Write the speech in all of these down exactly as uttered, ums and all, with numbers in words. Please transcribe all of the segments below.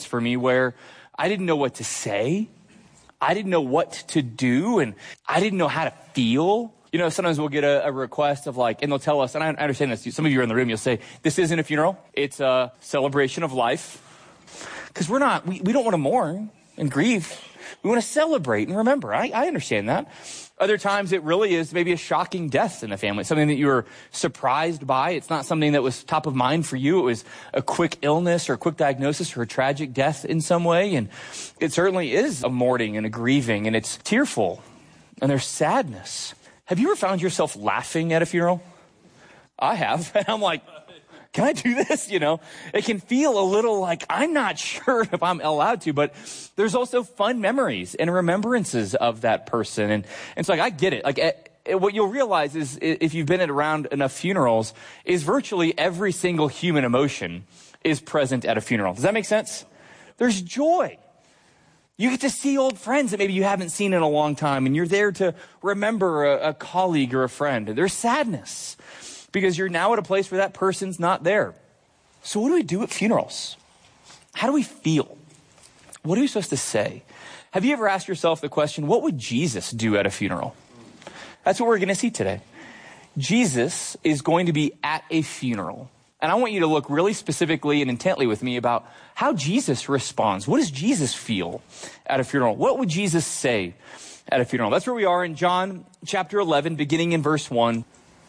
for me where I didn't know what to say. I didn't know what to do, and I didn't know how to feel. You know, sometimes we'll get a, a request of like, and they'll tell us, and I understand this, some of you are in the room, you'll say, this isn't a funeral, it's a celebration of life. Because we're not, we, we don't want to mourn and grieve. We want to celebrate and remember. I, I understand that. Other times it really is maybe a shocking death in the family. It's something that you were surprised by. It's not something that was top of mind for you. It was a quick illness or a quick diagnosis or a tragic death in some way. And it certainly is a mourning and a grieving, and it's tearful and there's sadness. Have you ever found yourself laughing at a funeral? I have. And I'm like, can I do this? You know, it can feel a little like I'm not sure if I'm allowed to, but there's also fun memories and remembrances of that person. And, and so like, I get it. Like it, it, what you'll realize is if you've been around enough funerals is virtually every single human emotion is present at a funeral. Does that make sense? There's joy. You get to see old friends that maybe you haven't seen in a long time, and you're there to remember a, a colleague or a friend. There's sadness, because you're now at a place where that person's not there. So what do we do at funerals? How do we feel? What are we supposed to say? Have you ever asked yourself the question, what would Jesus do at a funeral? That's what we're going to see today. Jesus is going to be at a funeral. And I want you to look really specifically and intently with me about how Jesus responds. What does Jesus feel at a funeral? What would Jesus say at a funeral? That's where we are in John chapter eleven, beginning in verse one.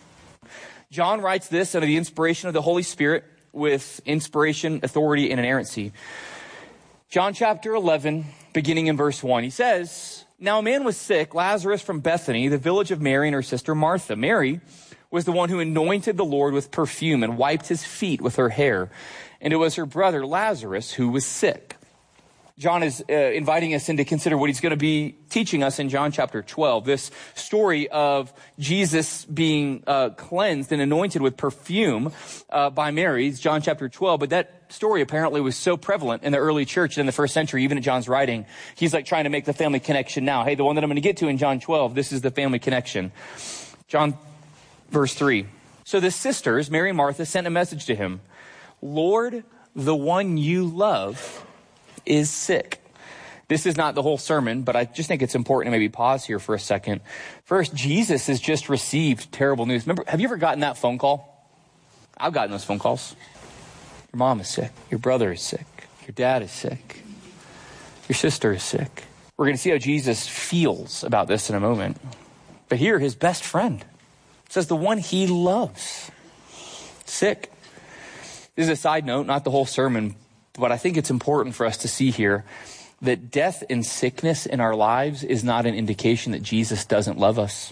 John writes this under the inspiration of the Holy Spirit with inspiration, authority, and inerrancy. John chapter eleven, beginning in verse one. He says, "Now a man was sick, Lazarus from Bethany, the village of Mary and her sister Martha. Mary was the one who anointed the Lord with perfume and wiped his feet with her hair. And it was her brother Lazarus who was sick." John is uh, inviting us in to consider what he's going to be teaching us in John chapter twelve. This story of Jesus being uh, cleansed and anointed with perfume uh, by Mary. It's John chapter twelve. But that story apparently was so prevalent in the early church and in the first century, even at John's writing. He's like trying to make the family connection now. Hey, the one that I'm going to get to in John twelve, this is the family connection. John verse three. "So the sisters, Mary and Martha, sent a message to him. 'Lord, the one you love is sick.'" This is not the whole sermon, but I just think it's important to maybe pause here for a second. First, Jesus has just received terrible news. Remember, have you ever gotten that phone call? I've gotten those phone calls. Your mom is sick. Your brother is sick. Your dad is sick. Your sister is sick. We're going to see how Jesus feels about this in a moment. But here, his best friend says the one he loves, sick. This is a side note, not the whole sermon, but I think it's important for us to see here that death and sickness in our lives is not an indication that Jesus doesn't love us.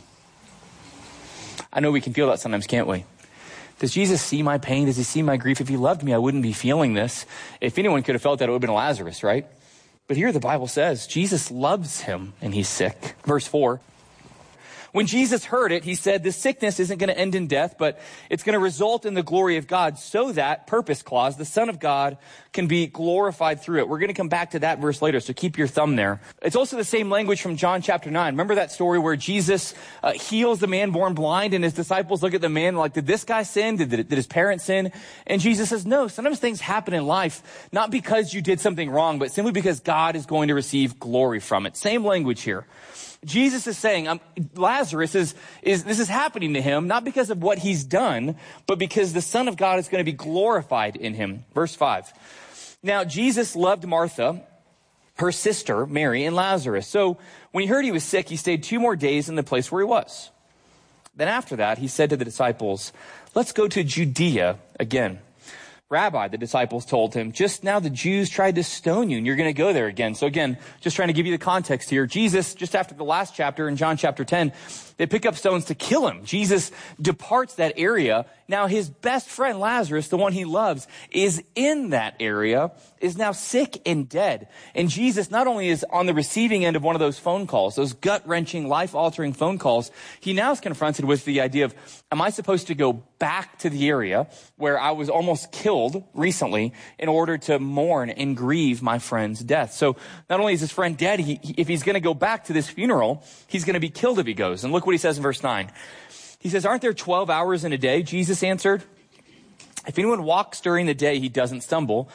I know we can feel that sometimes, can't we? Does Jesus see my pain? Does he see my grief? If he loved me, I wouldn't be feeling this. If anyone could have felt that, it would have been Lazarus, right? But here the Bible says Jesus loves him and he's sick. Verse four. "When Jesus heard it, he said, 'This sickness isn't going to end in death, but it's going to result in the glory of God, so that,'" purpose clause, "'the Son of God can be glorified through it.'" We're going to come back to that verse later, so keep your thumb there. It's also the same language from John chapter nine. Remember that story where Jesus uh, heals the man born blind, and his disciples look at the man like, did this guy sin? Did, did his parents sin? And Jesus says, no, sometimes things happen in life, not because you did something wrong, but simply because God is going to receive glory from it. Same language here. Jesus is saying, um, Lazarus is, is, this is happening to him, not because of what he's done, but because the Son of God is going to be glorified in him. Verse five. "Now, Jesus loved Martha, her sister, Mary, and Lazarus. So when he heard he was sick, he stayed two more days in the place where he was. Then after that, he said to the disciples, 'Let's go to Judea again.' 'Rabbi,' the disciples told him, 'just now the Jews tried to stone you, and you're going to go there again.'" So again, just trying to give you the context here. Jesus, just after the last chapter in John chapter ten, they pick up stones to kill him. Jesus departs that area. Now his best friend Lazarus, the one he loves, is in that area, is now sick and dead. And Jesus not only is on the receiving end of one of those phone calls, those gut-wrenching, life-altering phone calls, he now is confronted with the idea of, am I supposed to go back to the area where I was almost killed recently in order to mourn and grieve my friend's death? So not only is his friend dead, he, he, if he's going to go back to this funeral, he's going to be killed if he goes. And look what he says in verse nine. He says, "Aren't there twelve hours in a day?" Jesus answered, "If anyone walks during the day, he doesn't stumble,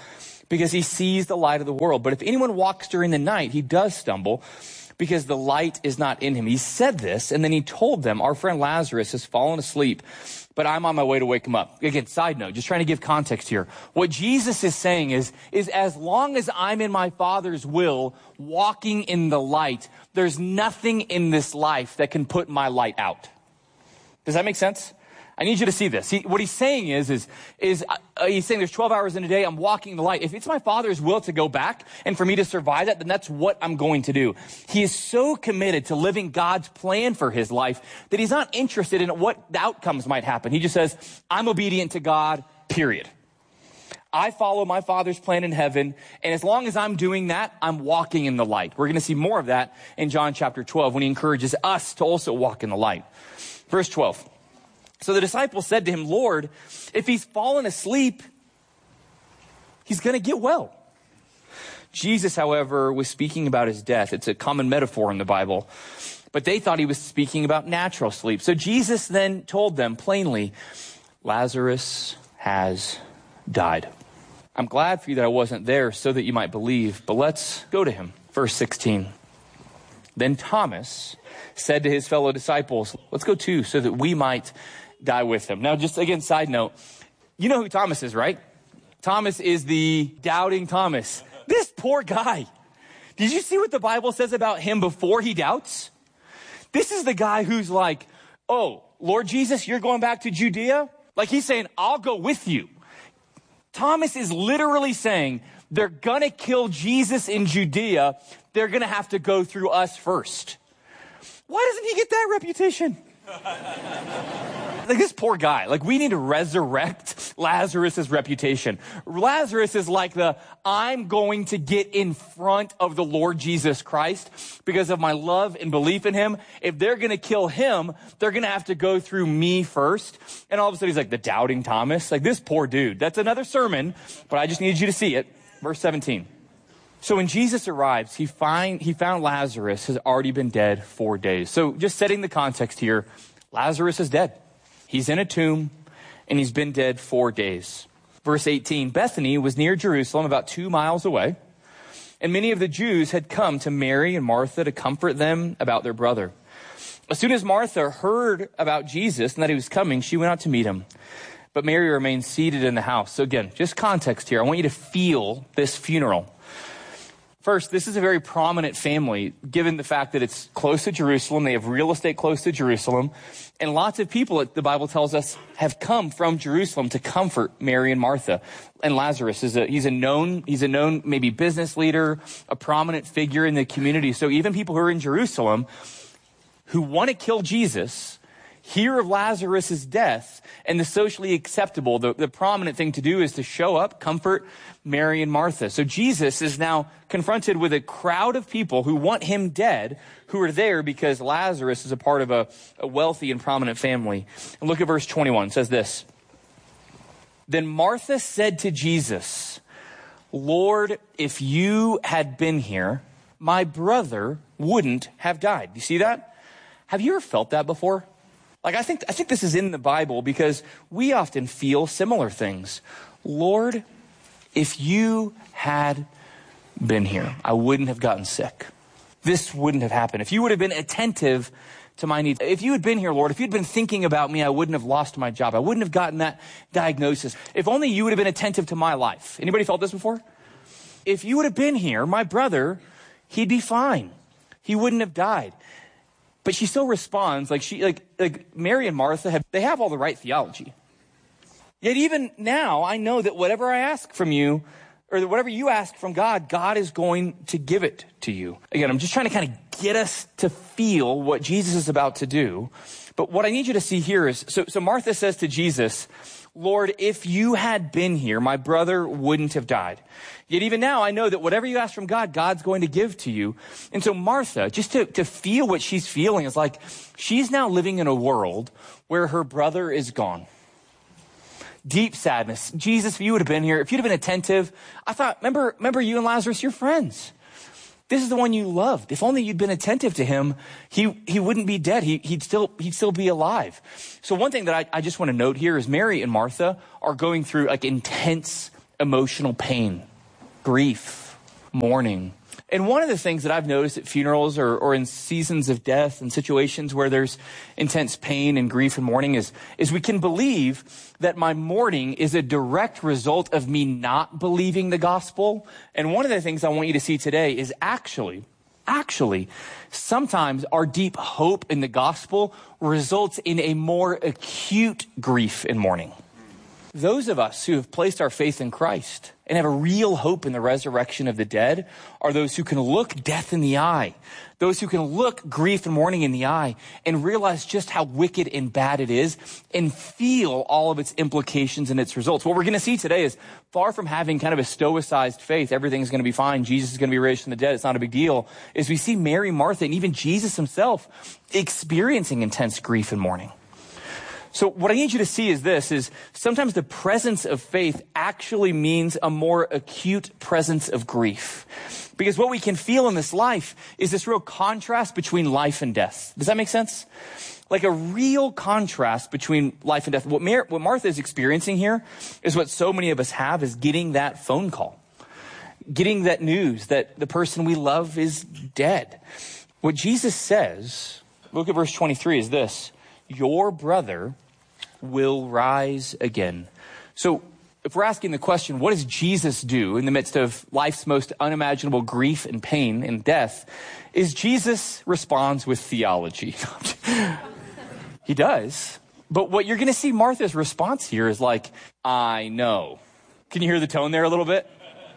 because he sees the light of the world. But if anyone walks during the night, he does stumble because the light is not in him. He said this, and then he told them, our friend Lazarus has fallen asleep, but I'm on my way to wake him up. Again, side note, just trying to give context here. What Jesus is saying is, is as long as I'm in my Father's will, walking in the light, there's nothing in this life that can put my light out. Does that make sense? I need you to see this. He, what he's saying is, is, is uh, he's saying there's twelve hours in a day, I'm walking in the light. If it's my Father's will to go back and for me to survive that, then that's what I'm going to do. He is so committed to living God's plan for his life that he's not interested in what outcomes might happen. He just says, I'm obedient to God, period. I follow my Father's plan in heaven, and as long as I'm doing that, I'm walking in the light. We're going to see more of that in John chapter twelve when he encourages us to also walk in the light. Verse twelve. So the disciples said to him, Lord, if he's fallen asleep, he's going to get well. Jesus, however, was speaking about his death. It's a common metaphor in the Bible. But they thought he was speaking about natural sleep. So Jesus then told them plainly, Lazarus has died. I'm glad for you that I wasn't there so that you might believe. But let's go to him. Verse sixteen. Then Thomas said to his fellow disciples, let's go too so that we might die with him. Now, just again, side note, you know who Thomas is, right? Thomas is the doubting Thomas. This poor guy. Did you see what the Bible says about him before he doubts? This is the guy who's like, oh, Lord Jesus, you're going back to Judea? Like he's saying, I'll go with you. Thomas is literally saying, they're going to kill Jesus in Judea. They're going to have to go through us first. Why doesn't he get that reputation? Like this poor guy, like we need to resurrect Lazarus's reputation. Lazarus is like the, I'm going to get in front of the Lord Jesus Christ because of my love and belief in him. If they're going to kill him, they're going to have to go through me first. And all of a sudden he's like the doubting Thomas, like this poor dude. That's another sermon, but I just need you to see it. Verse seventeen. So when Jesus arrives, he find, he found Lazarus has already been dead four days. So just setting the context here, Lazarus is dead. He's in a tomb, and he's been dead four days. Verse eighteen, Bethany was near Jerusalem, about two miles away, and many of the Jews had come to Mary and Martha to comfort them about their brother. As soon as Martha heard about Jesus and that he was coming, she went out to meet him. But Mary remained seated in the house. So again, just context here. I want you to feel this funeral. First, this is a very prominent family, given the fact that it's close to Jerusalem. They have real estate close to Jerusalem. And lots of people, the Bible tells us, have come from Jerusalem to comfort Mary and Martha. And Lazarus is a, he's a known, he's a known maybe business leader, a prominent figure in the community. So even people who are in Jerusalem who want to kill Jesus hear of Lazarus' death, and the socially acceptable, the, the prominent thing to do is to show up, comfort Mary and Martha. So Jesus is now confronted with a crowd of people who want him dead, who are there because Lazarus is a part of a, a wealthy and prominent family. And look at verse twenty-one, it says this. Then Martha said to Jesus, Lord, if you had been here, my brother wouldn't have died. You see that? Have you ever felt that before? Like, I think, I think this is in the Bible because we often feel similar things. Lord, if you had been here, I wouldn't have gotten sick. This wouldn't have happened. If you would have been attentive to my needs, if you had been here, Lord, if you'd been thinking about me, I wouldn't have lost my job. I wouldn't have gotten that diagnosis. If only you would have been attentive to my life. Anybody felt this before? If you would have been here, my brother, he'd be fine. He wouldn't have died. But she still responds like she, like, like Mary and Martha have, they have all the right theology. Yet even now, I know that whatever I ask from you, or that whatever you ask from God, God is going to give it to you. Again, I'm just trying to kind of get us to feel what Jesus is about to do. But what I need you to see here is, so, so Martha says to Jesus, Lord, if you had been here, my brother wouldn't have died. Yet even now, I know that whatever you ask from God, God's going to give to you. And so Martha, just to, to feel what she's feeling, is like she's now living in a world where her brother is gone. Deep sadness. Jesus, if you would have been here, if you'd have been attentive, I thought, remember, remember you and Lazarus, you're friends. This is the one you loved. If only you'd been attentive to him, he, he wouldn't be dead. He, he'd still, he'd still be alive. So one thing that I, I just want to note here is Mary and Martha are going through like intense emotional pain. grief, mourning. And one of the things that I've noticed at funerals or, or in seasons of death and situations where there's intense pain and grief and mourning is, is we can believe that my mourning is a direct result of me not believing the gospel. And one of the things I want you to see today is actually, actually, sometimes our deep hope in the gospel results in a more acute grief and mourning. Those of us who have placed our faith in Christ and have a real hope in the resurrection of the dead are those who can look death in the eye, those who can look grief and mourning in the eye and realize just how wicked and bad it is and feel all of its implications and its results. What we're going to see today is far from having kind of a stoicized faith, everything's going to be fine, Jesus is going to be raised from the dead, it's not a big deal, is we see Mary, Martha, and even Jesus himself experiencing intense grief and mourning. So what I need you to see is this, is sometimes the presence of faith actually means a more acute presence of grief. Because what we can feel in this life is this real contrast between life and death. Does that make sense? Like a real contrast between life and death. What, Mar- what Martha is experiencing here is what so many of us have, is getting that phone call. Getting that news that the person we love is dead. What Jesus says, look at verse twenty-three, is this: your brother will rise again. So if we're asking the question, what does Jesus do in the midst of life's most unimaginable grief and pain and death, is Jesus responds with theology. He does. But what you're going to see Martha's response here is like, I know. Can you hear the tone there a little bit?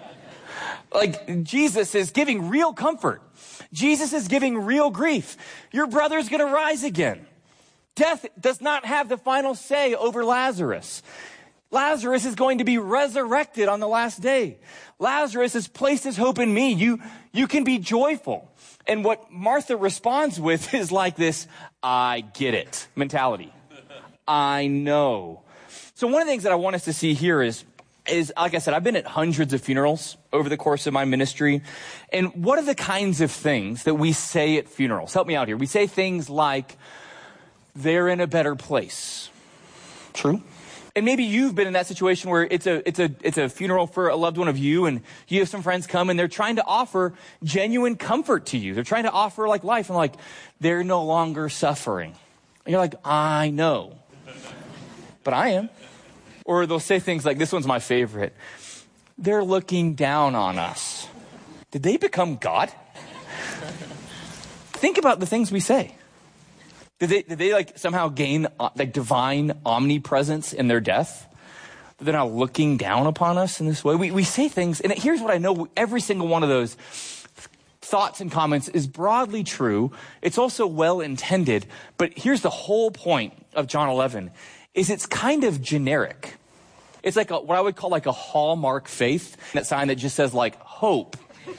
Like Jesus is giving real comfort. Jesus is giving real grief. Your brother's going to rise again. Death does not have the final say over Lazarus. Lazarus is going to be resurrected on the last day. Lazarus has placed his hope in me. You, you can be joyful. And what Martha responds with is like this, I get it mentality. I know. So one of the things that I want us to see here is, is, like I said, I've been at hundreds of funerals over the course of my ministry. And what are the kinds of things that we say at funerals? Help me out here. We say things like, they're in a better place. True. And maybe you've been in that situation where it's a it's a it's a funeral for a loved one of you, and you have some friends come and they're trying to offer genuine comfort to you. They're trying to offer like life, and like they're no longer suffering. And you're like, I know, but I am. Or they'll say things like, this one's my favorite. They're looking down on us. Did they become God? Think about the things we say. Did they, did they like somehow gain uh, like divine omnipresence in their death? They're now looking down upon us in this way. We, we say things, and here's what I know. Every single one of those thoughts and comments is broadly true. It's also well intended. But here's the whole point of John eleven, is it's kind of generic. It's like a, what I would call like a hallmark faith. That sign that just says like hope.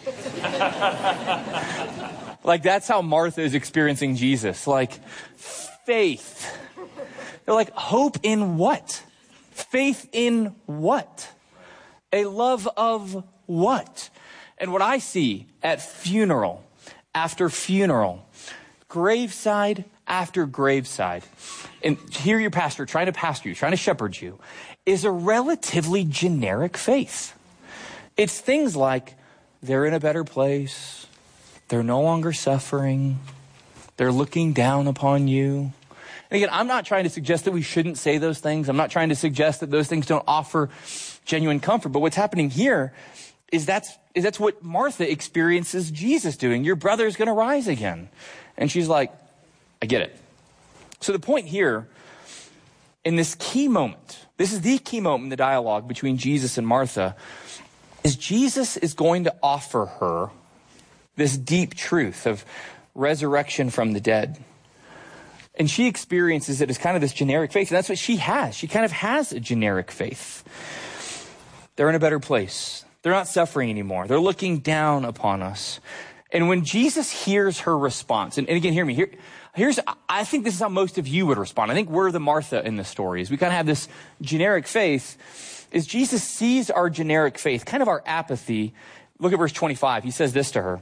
Like that's how Martha is experiencing Jesus. Like faith. They're like, hope in what? Faith in what? A love of what? And what I see at funeral after funeral, graveside after graveside, and hear your pastor trying to pastor you, trying to shepherd you, is a relatively generic faith. It's things like, they're in a better place. They're no longer suffering. They're looking down upon you. And again, I'm not trying to suggest that we shouldn't say those things. I'm not trying to suggest that those things don't offer genuine comfort. But what's happening here is that's, is that's what Martha experiences Jesus doing. Your brother's going to rise again. And she's like, I get it. So the point here, in this key moment, this is the key moment in the dialogue between Jesus and Martha, is Jesus is going to offer her this deep truth of resurrection from the dead. And she experiences it as kind of this generic faith. And that's what she has. She kind of has a generic faith. They're in a better place. They're not suffering anymore. They're looking down upon us. And when Jesus hears her response, and, and again, hear me, here, here's, I think this is how most of you would respond. I think we're the Martha in the story, is we kind of have this generic faith, is Jesus sees our generic faith, kind of our apathy. Look at verse twenty-five. He says this to her.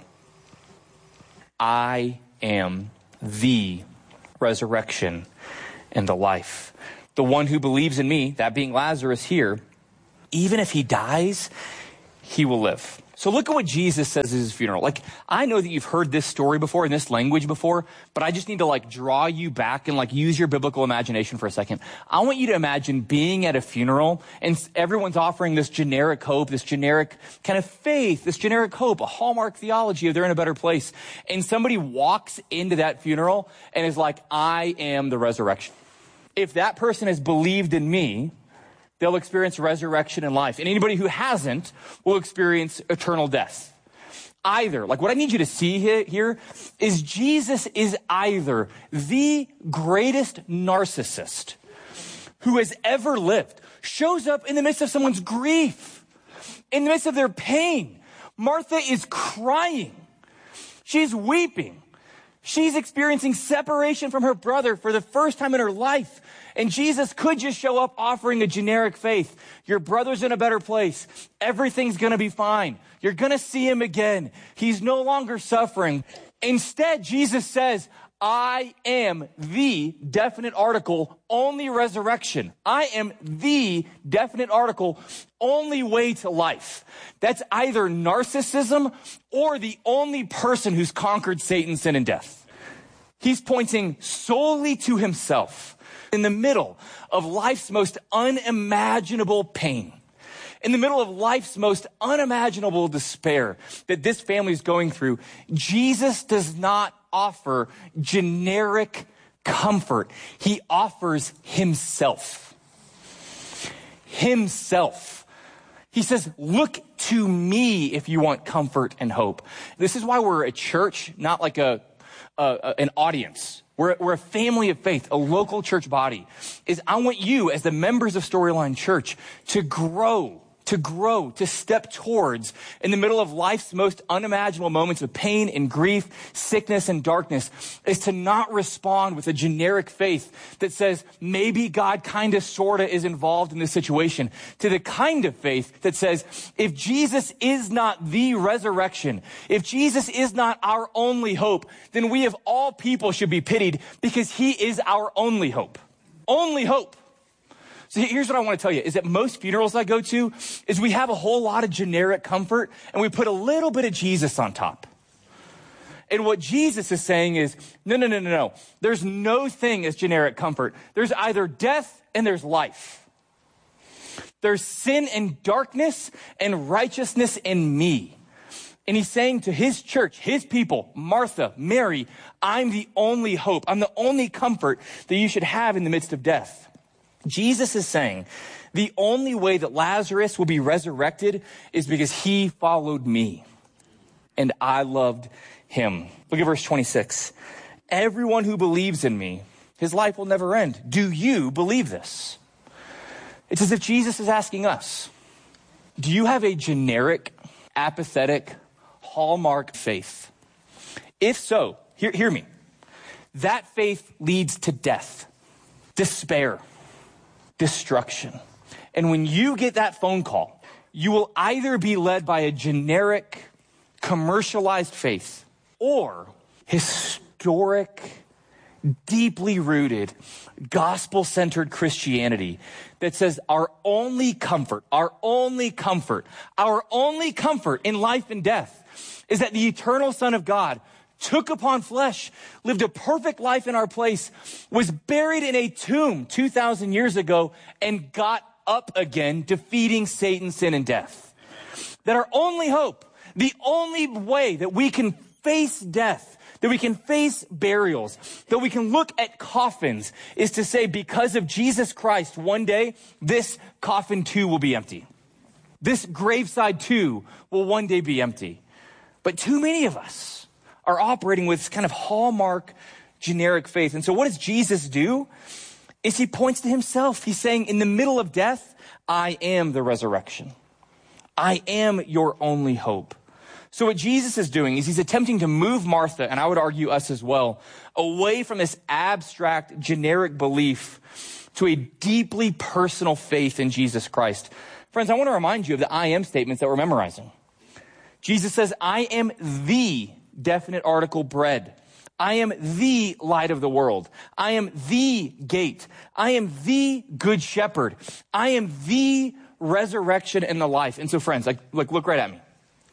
I am the resurrection and the life. The one who believes in me, that being Lazarus here, even if he dies, he will live. So look at what Jesus says at his funeral. Like, I know that you've heard this story before in this language before, but I just need to like draw you back and like use your biblical imagination for a second. I want you to imagine being at a funeral and everyone's offering this generic hope, this generic kind of faith, this generic hope, a hallmark theology of they're in a better place. And somebody walks into that funeral and is like, I am the resurrection. If that person has believed in me, they'll experience resurrection and life. And anybody who hasn't will experience eternal death. Either, like what I need you to see here is Jesus is either the greatest narcissist who has ever lived, shows up in the midst of someone's grief, in the midst of their pain. Martha is crying. She's weeping. She's experiencing separation from her brother for the first time in her life. And Jesus could just show up offering a generic faith. Your brother's in a better place. Everything's going to be fine. You're going to see him again. He's no longer suffering. Instead, Jesus says, I am the definite article, only resurrection. I am the definite article, only way to life. That's either narcissism or the only person who's conquered Satan, sin, and death. He's pointing solely to himself in the middle of life's most unimaginable pain, in the middle of life's most unimaginable despair that this family is going through. Jesus does not offer generic comfort. He offers himself. Himself. He says, look to me if you want comfort and hope. This is why we're a church, not like a, a an audience. We're, we're a family of faith, a local church body. Is I want you as the members of Storyline Church to grow, to grow, to step towards in the middle of life's most unimaginable moments of pain and grief, sickness and darkness, is to not respond with a generic faith that says maybe God kind of sort of is involved in this situation, to the kind of faith that says if Jesus is not the resurrection, if Jesus is not our only hope, then we of all people should be pitied because he is our only hope. Only hope. So here's what I want to tell you, is that most funerals I go to is we have a whole lot of generic comfort and we put a little bit of Jesus on top. And what Jesus is saying is, no, no, no, no, no. There's no thing as generic comfort. There's either death and there's life. There's sin and darkness and righteousness in me. And he's saying to his church, his people, Martha, Mary, I'm the only hope. I'm the only comfort that you should have in the midst of death. Jesus is saying the only way that Lazarus will be resurrected is because he followed me and I loved him. Look at verse twenty-six. Everyone who believes in me, his life will never end. Do you believe this? It's as if Jesus is asking us, do you have a generic, apathetic, hallmark faith? If so, hear, hear me. That faith leads to death, despair, destruction. And when you get that phone call, you will either be led by a generic, commercialized faith or historic, deeply rooted, gospel-centered Christianity that says our only comfort, our only comfort, our only comfort in life and death is that the eternal Son of God took upon flesh, lived a perfect life in our place, was buried in a tomb two thousand years ago, and got up again, defeating Satan, sin, and death. That our only hope, the only way that we can face death, that we can face burials, that we can look at coffins, is to say, because of Jesus Christ, one day, this coffin too will be empty. This graveside too will one day be empty. But too many of us are operating with kind of hallmark generic faith. And so what does Jesus do? Is he points to himself. He's saying, in the middle of death, I am the resurrection. I am your only hope. So what Jesus is doing is he's attempting to move Martha, and I would argue us as well, away from this abstract, generic belief to a deeply personal faith in Jesus Christ. Friends, I want to remind you of the I am statements that we're memorizing. Jesus says, I am the definite article bread. I am the light of the world. I am the gate. I am the good shepherd. I am the resurrection and the life. And so friends, like, like look right at me.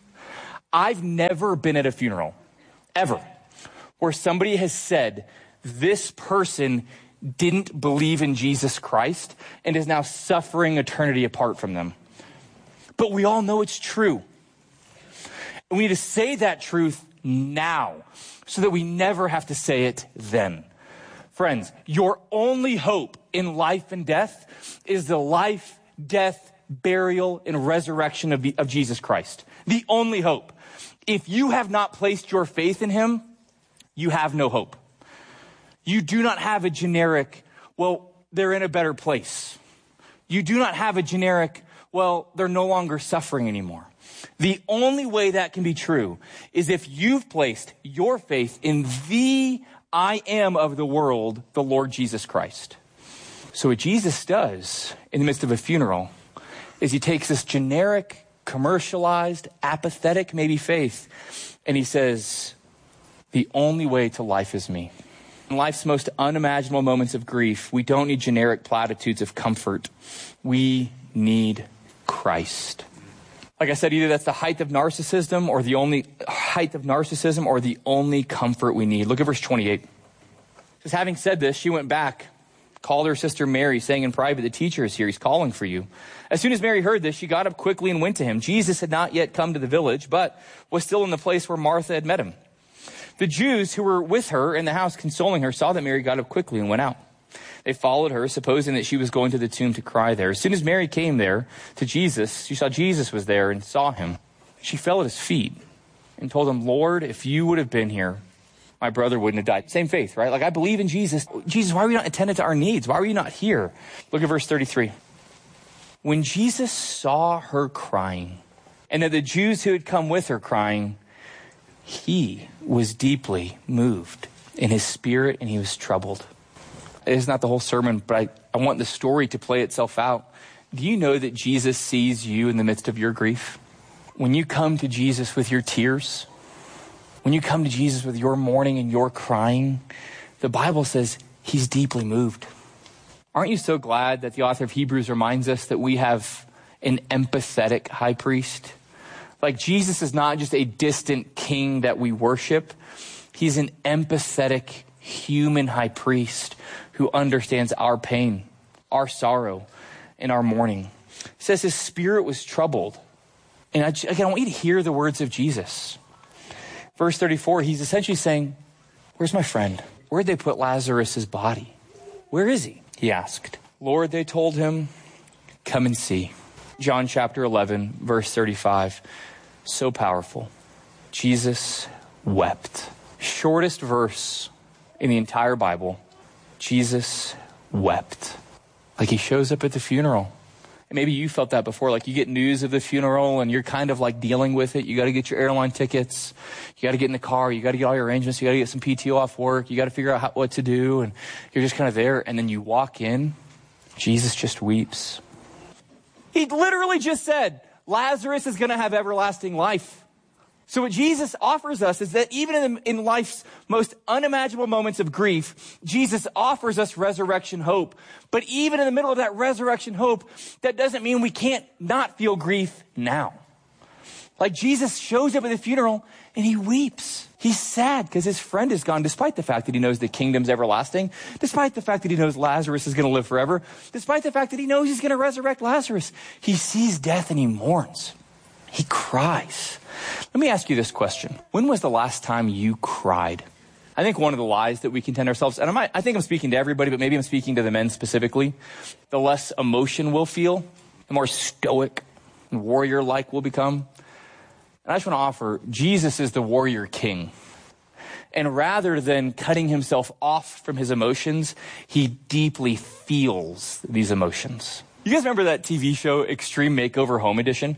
I've never been at a funeral, ever, where somebody has said, this person didn't believe in Jesus Christ and is now suffering eternity apart from them. But we all know it's true. And we need to say that truth now so that we never have to say it then. Friends, your only hope in life and death is the life, death, burial, and resurrection of, the, of Jesus Christ. The only hope. If you have not placed your faith in him, you have no hope. You do not have a generic, well, they're in a better place. You do not have a generic, well, they're no longer suffering anymore. The only way that can be true is if you've placed your faith in the I am of the world, the Lord Jesus Christ. So what Jesus does in the midst of a funeral is he takes this generic, commercialized, apathetic maybe faith, and he says, the only way to life is me. In life's most unimaginable moments of grief, we don't need generic platitudes of comfort. We need Christ. Like I said, either that's the height of narcissism or the only height of narcissism or the only comfort we need. Look at verse twenty-eight. It says, having said this, she went back, called her sister Mary, saying in private, the teacher is here, he's calling for you. As soon as Mary heard this, she got up quickly and went to him. Jesus had not yet come to the village, but was still in the place where Martha had met him. The Jews who were with her in the house consoling her saw that Mary got up quickly and went out. They followed her, supposing that she was going to the tomb to cry there. As soon as Mary came there to Jesus, she saw Jesus was there and saw him. She fell at his feet and told him, Lord, if you would have been here, my brother wouldn't have died. Same faith, right? Like, I believe in Jesus. Jesus, why are we not attending to our needs? Why are you not here? Look at verse thirty-three. When Jesus saw her crying, and that the Jews who had come with her crying, he was deeply moved in his spirit and he was troubled. It is not the whole sermon, but I, I want the story to play itself out. Do you know that Jesus sees you in the midst of your grief? When you come to Jesus with your tears, when you come to Jesus with your mourning and your crying, the Bible says he's deeply moved. Aren't you so glad that the author of Hebrews reminds us that we have an empathetic high priest? Like, Jesus is not just a distant king that we worship. He's an empathetic human high priest who understands our pain, our sorrow, and our mourning. It says his spirit was troubled. And I, again, I want you to hear the words of Jesus. Verse thirty-four, he's essentially saying, where's my friend? Where'd they put Lazarus's body? Where is he? He asked. Lord, they told him, come and see. John chapter eleven, verse thirty-five. So powerful. Jesus wept. Shortest verse in the entire Bible. Jesus wept. Like, he shows up at the funeral. And maybe you felt that before. Like, you get news of the funeral and you're kind of like dealing with it. You got to get your airline tickets. You got to get in the car. You got to get all your arrangements. You got to get some P T O off work. You got to figure out how, what to do. And you're just kind of there. And then you walk in. Jesus just weeps. He literally just said, Lazarus is going to have everlasting life. So what Jesus offers us is that even in, in life's most unimaginable moments of grief, Jesus offers us resurrection hope. But even in the middle of that resurrection hope, that doesn't mean we can't not feel grief now. Like, Jesus shows up at the funeral and he weeps. He's sad because his friend is gone, despite the fact that he knows the kingdom's everlasting, despite the fact that he knows Lazarus is going to live forever, despite the fact that he knows he's going to resurrect Lazarus. He sees death and he mourns. He cries. Let me ask you this question. When was the last time you cried? I think one of the lies that we contend ourselves, and I, might, I think I'm speaking to everybody, but maybe I'm speaking to the men specifically, the less emotion we'll feel, the more stoic and warrior-like we'll become. And I just want to offer, Jesus is the warrior king. And rather than cutting himself off from his emotions, he deeply feels these emotions. You guys remember that T V show, Extreme Makeover Home Edition?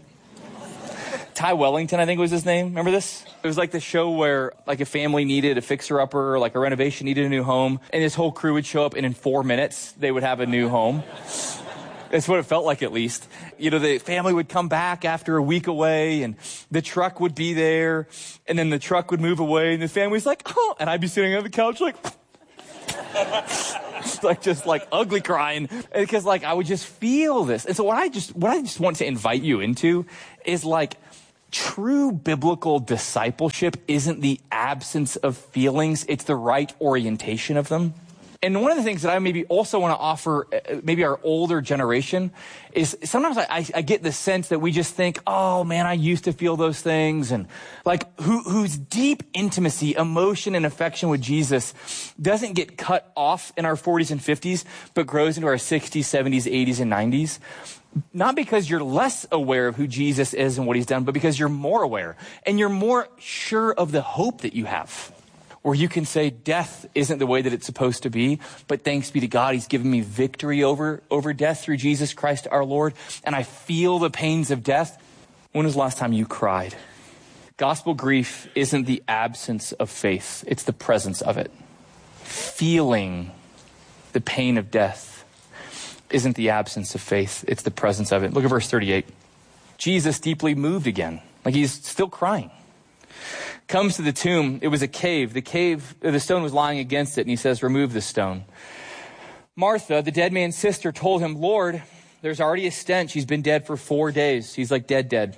Ty Wellington, I think was his name. Remember this? It was like the show where like a family needed a fixer-upper or like a renovation, needed a new home. And this whole crew would show up and in four minutes, they would have a new home. That's what it felt like, at least. You know, the family would come back after a week away and the truck would be there and then the truck would move away and the family's like, oh, and I'd be sitting on the couch like, like just like ugly crying, because like I would just feel this. And so what I just what I just want to invite you into is like true biblical discipleship isn't the absence of feelings, it's the right orientation of them. And one of the things that I maybe also want to offer, uh, maybe our older generation, is sometimes I, I, I get the sense that we just think, oh man, I used to feel those things. And like who, whose deep intimacy, emotion, and affection with Jesus doesn't get cut off in our forties and fifties, but grows into our sixties, seventies, eighties, and nineties. Not because you're less aware of who Jesus is and what he's done, but because you're more aware and you're more sure of the hope that you have. Where you can say death isn't the way that it's supposed to be, but thanks be to God, he's given me victory over, over death through Jesus Christ our Lord, and I feel the pains of death. When was the last time you cried? Gospel grief isn't the absence of faith, it's the presence of it. Feeling the pain of death isn't the absence of faith, it's the presence of it. Look at verse thirty-eight. Jesus, deeply moved again, like he's still crying, comes to the tomb. It was a cave. The cave, the stone was lying against it, and he says, remove the stone. Martha, the dead man's sister, told him, Lord, there's already a stench. He's been dead for four days. He's like dead, dead.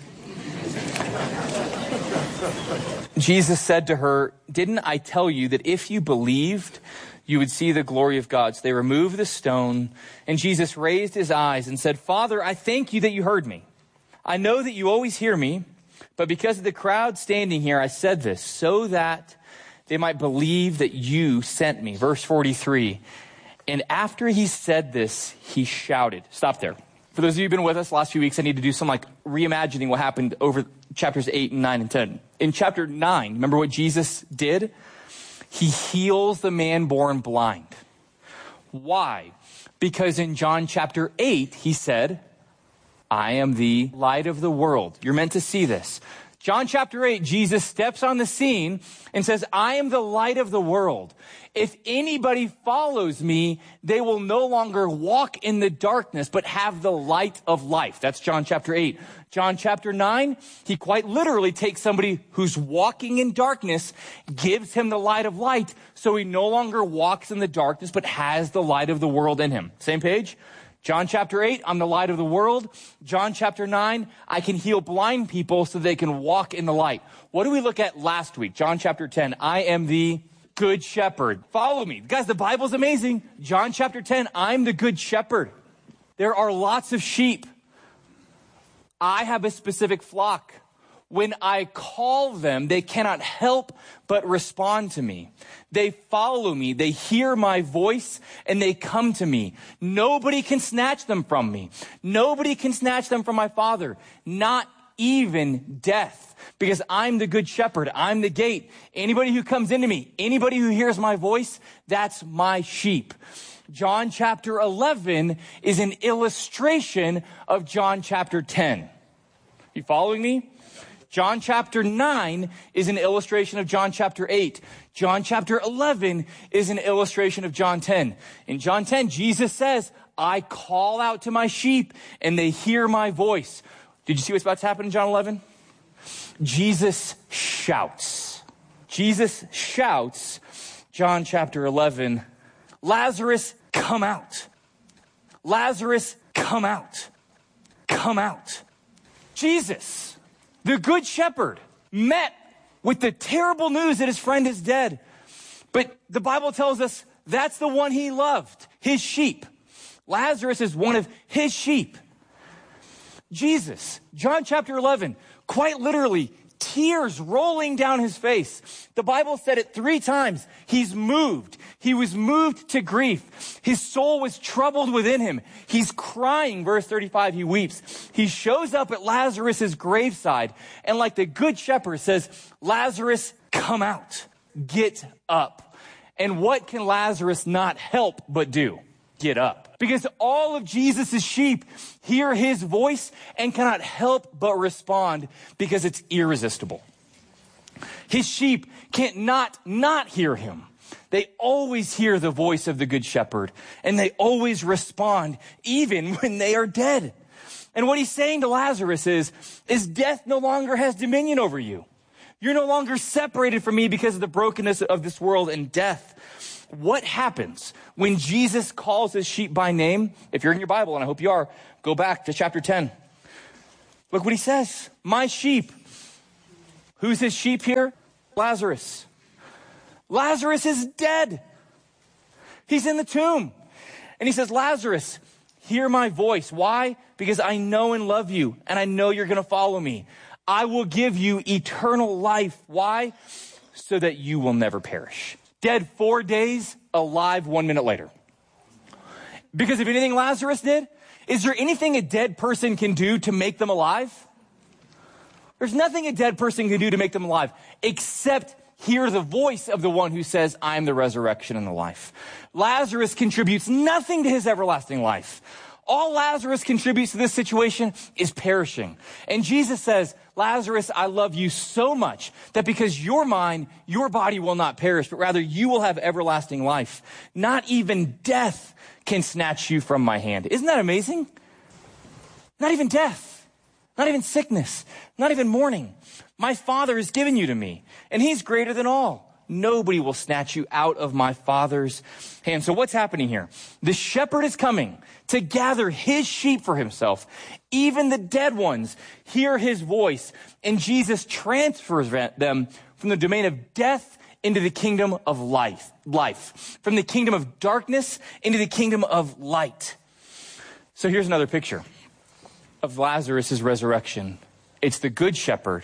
Jesus said to her, didn't I tell you that if you believed, you would see the glory of God? So they removed the stone, and Jesus raised his eyes and said, Father, I thank you that you heard me. I know that you always hear me, but because of the crowd standing here, I said this so that they might believe that you sent me. Verse forty-three. And after he said this, he shouted. Stop there. For those of you who've been with us the last few weeks, I need to do some like reimagining what happened over chapters eight and nine and ten. In chapter nine, remember what Jesus did? He heals the man born blind. Why? Because in John chapter eight, he said, I am the light of the world. You're meant to see this. John chapter eight, Jesus steps on the scene and says, I am the light of the world. If anybody follows me, they will no longer walk in the darkness, but have the light of life. That's John chapter eight. John chapter nine, he quite literally takes somebody who's walking in darkness, gives him the light of light, so he no longer walks in the darkness, but has the light of the world in him. Same page? John chapter eight, I'm the light of the world. John chapter nine, I can heal blind people so they can walk in the light. What did we look at last week? John chapter ten, I am the good shepherd. Follow me. Guys, the Bible's amazing. John chapter ten, I'm the good shepherd. There are lots of sheep. I have a specific flock. When I call them, they cannot help but respond to me. They follow me, they hear my voice, and they come to me. Nobody can snatch them from me. Nobody can snatch them from my Father, not even death, because I'm the good shepherd. I'm the gate. Anybody who comes into me, anybody who hears my voice, that's my sheep. John chapter eleven is an illustration of John chapter ten. You following me? John chapter nine is an illustration of John chapter eight. John chapter eleven is an illustration of John ten. In John ten, Jesus says, I call out to my sheep and they hear my voice. Did you see what's about to happen in John eleven? Jesus shouts. Jesus shouts, John chapter eleven, Lazarus, come out. Lazarus, come out. Come out. Jesus, the good shepherd, met with the terrible news that his friend is dead. But the Bible tells us that's the one he loved, his sheep. Lazarus is one of his sheep. Jesus, John chapter eleven, quite literally, tears rolling down his face. The Bible said it three times. He's moved. He was moved to grief. His soul was troubled within him. He's crying. Verse thirty-five, he weeps. He shows up at Lazarus's graveside and like the good shepherd says, Lazarus, come out. Get up. And what can Lazarus not help but do? Get up. Because all of Jesus' sheep hear his voice and cannot help but respond because it's irresistible. His sheep can't not not hear him. They always hear the voice of the good shepherd and they always respond even when they are dead. And what he's saying to Lazarus is, is death no longer has dominion over you. You're no longer separated from me because of the brokenness of this world and death. what happens when Jesus calls his sheep by name? If you're in your Bible, and I hope you are, go back to chapter ten. Look what he says. My sheep. Who's his sheep here? Lazarus. Lazarus is dead. He's in the tomb. And he says, Lazarus, hear my voice. Why? Because I know and love you, and I know you're going to follow me. I will give you eternal life. Why? So that you will never perish. Dead four days, alive one minute later. Because of anything Lazarus did, is there anything a dead person can do to make them alive? There's nothing a dead person can do to make them alive, except hear the voice of the one who says, I am the resurrection and the life. Lazarus contributes nothing to his everlasting life. All Lazarus contributes to this situation is perishing. And Jesus says, Lazarus, I love you so much that because you're mine, your body will not perish, but rather you will have everlasting life. Not even death can snatch you from my hand. Isn't that amazing? Not even death, not even sickness, not even mourning. My Father has given you to me, and he's greater than all. Nobody will snatch you out of my Father's hand. So what's happening here? The shepherd is coming to gather his sheep for himself. Even the dead ones hear his voice, and Jesus transfers them from the domain of death into the kingdom of life, life, from the kingdom of darkness into the kingdom of light. So here's another picture of Lazarus' resurrection. It's the good shepherd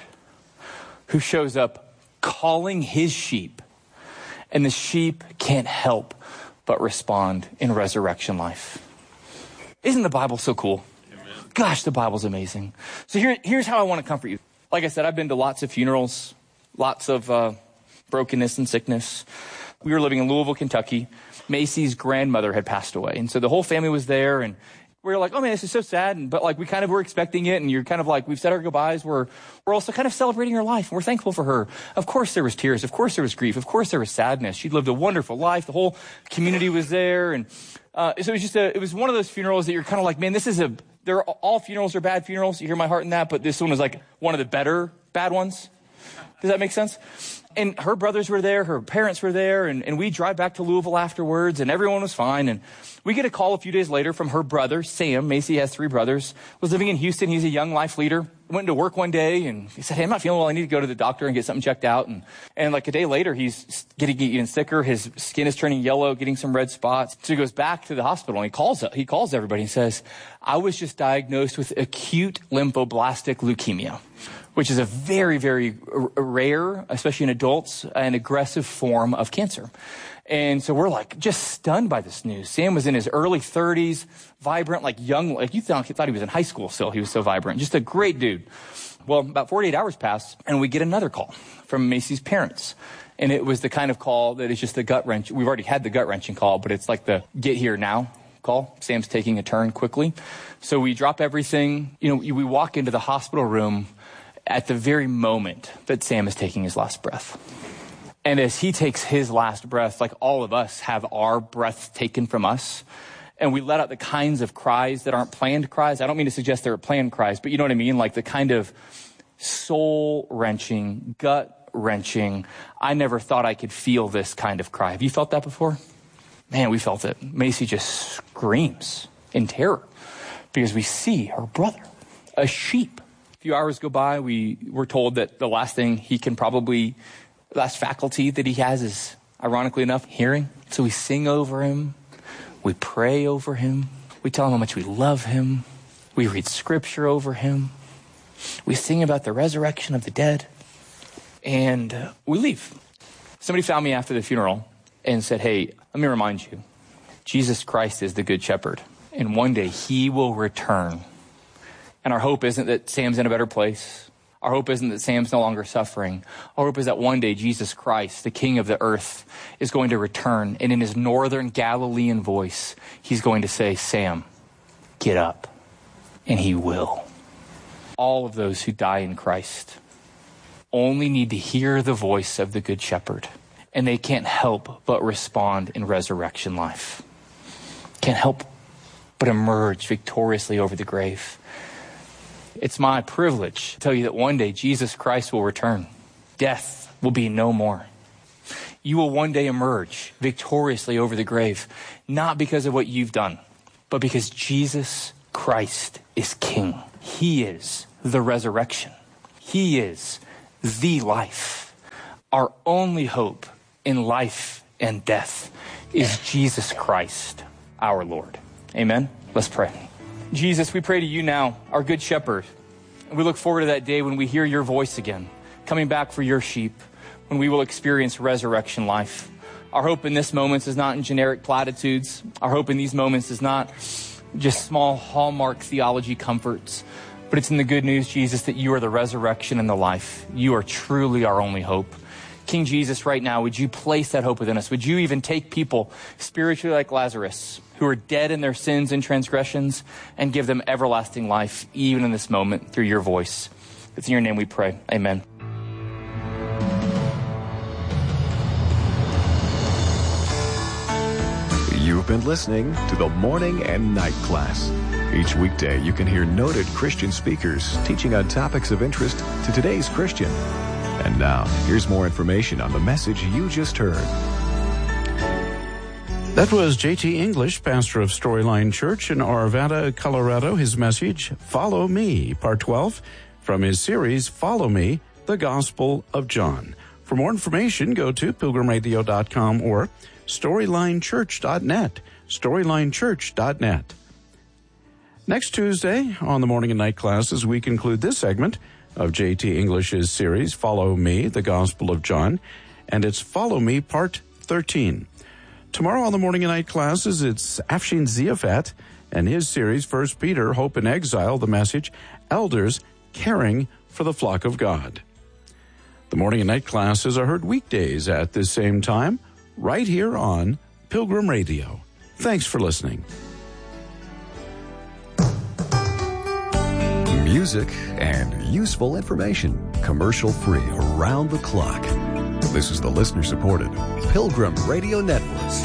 who shows up calling his sheep, and the sheep can't help but respond in resurrection life. Isn't the Bible so cool? Amen. Gosh, the Bible's amazing. So here, here's how I want to comfort you. Like I said, I've been to lots of funerals, lots of uh, brokenness and sickness. We were living in Louisville, Kentucky. Macy's grandmother had passed away, and so the whole family was there, and we were like, oh man, this is so sad. And, but like, we kind of were expecting it. And you're kind of like, we've said our goodbyes. We're, we're also kind of celebrating her life. We're thankful for her. Of course there was tears. Of course there was grief. Of course there was sadness. She'd lived a wonderful life. The whole community was there. And, uh, so it was just a, it was one of those funerals that you're kind of like, man, this is a, they're all funerals are bad funerals. You hear my heart in that. But this one was like one of the better bad ones. Does that make sense? And her brothers were there, her parents were there, and, and we drive back to Louisville afterwards, and everyone was fine. And we get a call a few days later from her brother, Sam. Macy has three brothers, was living in Houston. He's a young life leader. Went to work one day, and he said, hey, I'm not feeling well. I need to go to the doctor and get something checked out. And, and like a day later, he's getting even sicker. His skin is turning yellow, getting some red spots. So he goes back to the hospital, and he calls, he calls everybody and says, I was just diagnosed with acute lymphoblastic leukemia, which is a very, very rare, especially in adults, an aggressive form of cancer. And so we're like just stunned by this news. Sam was in his early thirties, vibrant, like young, like you thought, thought he was in high school still. He was so vibrant, just a great dude. Well, about forty-eight hours passed, and we get another call from Macy's parents. And it was the kind of call that is just the gut wrench. We've already had the gut wrenching call, but it's like the get here now call. Sam's taking a turn quickly. So we drop everything. You know, we walk into the hospital room at the very moment that Sam is taking his last breath. And as he takes his last breath, like all of us have our breath taken from us, and we let out the kinds of cries that aren't planned cries. I don't mean to suggest they're planned cries, but you know what I mean? Like the kind of soul-wrenching, gut-wrenching, I never thought I could feel this kind of cry. Have you felt that before? Man, we felt it. Macy just screams in terror because we see her brother, a sheep. A few hours go by, we were told that the last thing he can probably, last faculty that he has is, ironically enough, hearing. So we sing over him. We pray over him. We tell him how much we love him. We read scripture over him. We sing about the resurrection of the dead. And uh, we leave. Somebody found me after the funeral and said, hey, let me remind you, Jesus Christ is the good shepherd. And one day he will return. And our hope isn't that Sam's in a better place. Our hope isn't that Sam's no longer suffering. Our hope is that one day Jesus Christ, the King of the earth, is going to return. And in his northern Galilean voice, he's going to say, Sam, get up. And he will. All of those who die in Christ only need to hear the voice of the Good Shepherd. And they can't help but respond in resurrection life. Can't help but emerge victoriously over the grave. It's my privilege to tell you that one day Jesus Christ will return. Death will be no more. you will one day emerge victoriously over the grave, not because of what you've done, but because Jesus Christ is King. He is the resurrection. He is the life. Our only hope in life and death is Jesus Christ, our Lord. Amen. Let's pray. Jesus, we pray to you now, our good shepherd. And we look forward to that day when we hear your voice again, coming back for your sheep, when we will experience resurrection life. Our hope in this moment is not in generic platitudes. Our hope in these moments is not just small hallmark theology comforts, but it's in the good news, Jesus, that you are the resurrection and the life. You are truly our only hope. King Jesus, right now, would you place that hope within us? Would you even take people spiritually like Lazarus, who are dead in their sins and transgressions, and give them everlasting life, even in this moment, through your voice? It's in your name we pray. Amen. You've been listening to the Morning and Night Class. Each weekday, you can hear noted Christian speakers teaching on topics of interest to today's Christian. And now, here's more information on the message you just heard. That was J T English, pastor of Storyline Church in Arvada, Colorado. His message, Follow Me, part twelve, from his series, Follow Me, the Gospel of John. For more information, go to pilgrim radio dot com or storyline church dot net, storyline church dot net. Next Tuesday on the Morning and Night Classes, we conclude this segment of J T English's series, Follow Me, the Gospel of John, and it's Follow Me, part thirteen. Tomorrow on the Morning and Night Classes, it's Afshin Ziafat and his series, First Peter, Hope in Exile, the message, Elders Caring for the Flock of God. The Morning and Night Classes are heard weekdays at this same time, right here on Pilgrim Radio. Thanks for listening. Music and useful information, commercial-free around the clock. This is the listener-supported Pilgrim Radio Network.